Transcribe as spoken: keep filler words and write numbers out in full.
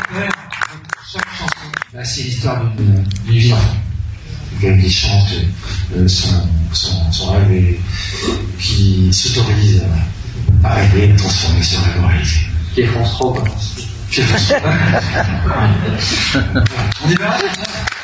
faire chaque chanson. Bah, c'est l'histoire d'une vie d'enfant. Quelqu'un qui chante euh, son, son, son rêve et qui s'autorise à, à rêver, à transformer ce rêve en réalité. Qui est France trois, quoi. Qui est France trois. On est bien.